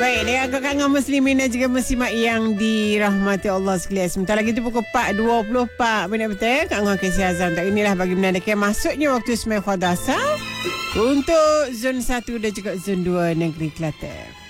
Baik, dengan kakak muslimin dan juga muslimat yang dirahmati Allah sekalian. Sebentar lagi tu pukul 4.24 betul. Kak Ngah Kasih Azam tak inilah bagi menandakan masuknya waktu semai Khadasah untuk zon 1 dan juga zon 2 negeri Kelantan.